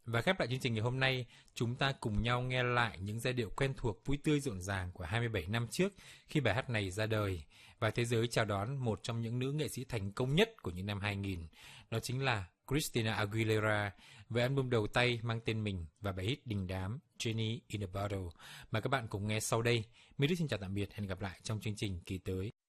Và khép lại chương trình ngày hôm nay, chúng ta cùng nhau nghe lại những giai điệu quen thuộc vui tươi rộn ràng của 27 năm trước khi bài hát này ra đời và thế giới chào đón một trong những nữ nghệ sĩ thành công nhất của những năm 2000. Đó chính là Christina Aguilera với album đầu tay mang tên mình và bài hit đình đám Genie in a Bottle mà các bạn cùng nghe sau đây. Mỹ Đức xin chào tạm biệt, hẹn gặp lại trong chương trình kỳ tới.